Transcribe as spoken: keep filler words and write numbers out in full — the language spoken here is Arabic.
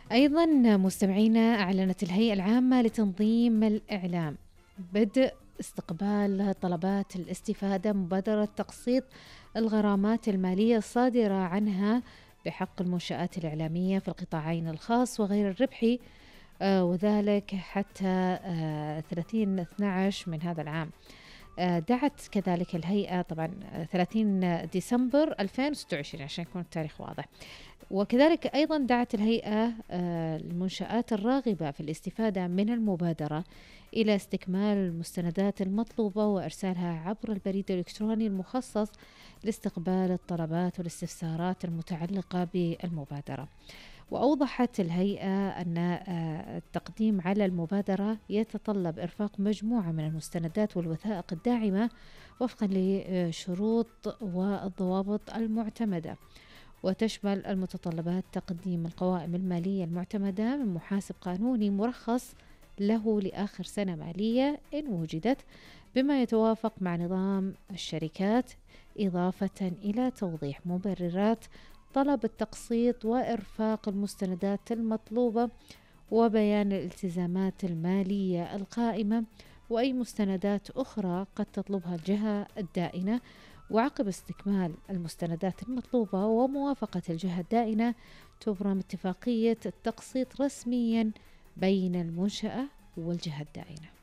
أيضًا مستمعينا، أعلنت الهيئة العامة لتنظيم الإعلام بدء استقبال طلبات الاستفادة مبادرة تقسيط الغرامات المالية الصادرة عنها بحق المنشآت الإعلامية في القطاعين الخاص وغير الربحي، آآ وذلك حتى آآ ثلاثين اثنا عشر من هذا العام. آآ دعت كذلك الهيئة طبعًا آه، ثلاثين ديسمبر ألفين وستة وعشرين عشان يكون التاريخ واضح. وكذلك أيضًا دعت الهيئة آآ المنشآت الراغبة في الاستفادة من المبادرة إلى استكمال المستندات المطلوبة وإرسالها عبر البريد الإلكتروني المخصص لاستقبال الطلبات والاستفسارات المتعلقة بالمبادرة. وأوضحت الهيئة أن آه، التقديم على المبادرة يتطلب إرفاق مجموعة من المستندات والوثائق الداعمة وفقا لشروط والضوابط المعتمدة، وتشمل المتطلبات تقديم القوائم المالية المعتمدة من محاسب قانوني مرخص له لآخر سنة مالية إن وجدت، بما يتوافق مع نظام الشركات، إضافة إلى توضيح مبررات طلب التقسيط وإرفاق المستندات المطلوبة وبيان الالتزامات المالية القائمة وأي مستندات أخرى قد تطلبها الجهة الدائنة. وعقب استكمال المستندات المطلوبة وموافقة الجهة الدائنة تبرم اتفاقية التقسيط رسميا بين المنشأة والجهة الدائنة.